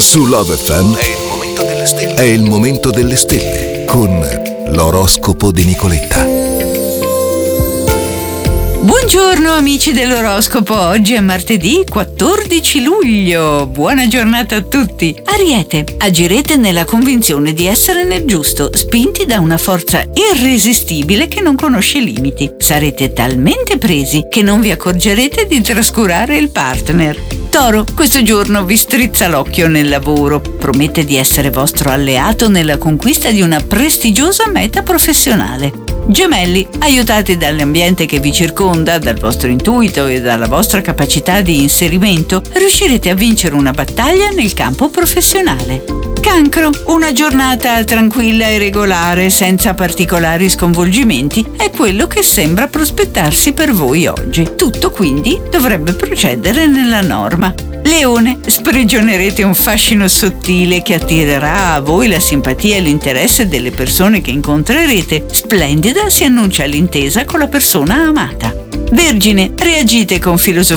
Su Love FM è il momento delle stelle con l'oroscopo di Nicoletta. Buongiorno amici dell'oroscopo, oggi è martedì 14 luglio, buona giornata a tutti. Ariete, agirete nella convinzione di essere nel giusto, spinti da una forza irresistibile che non conosce limiti. Sarete talmente presi che non vi accorgerete di trascurare il partner. Toro, questo giorno vi strizza l'occhio nel lavoro, promette di essere vostro alleato nella conquista di una prestigiosa meta professionale. Gemelli, aiutati dall'ambiente che vi circonda, dal vostro intuito e dalla vostra capacità di inserimento, riuscirete a vincere una battaglia nel campo professionale. Cancro, una giornata tranquilla e regolare, senza particolari sconvolgimenti, è quello che sembra prospettarsi per voi oggi. Tutto quindi dovrebbe procedere nella norma. Leone, sprigionerete un fascino sottile che attirerà a voi la simpatia e l'interesse delle persone che incontrerete. Splendida si annuncia l'intesa con la persona amata. Vergine, reagite con filosofia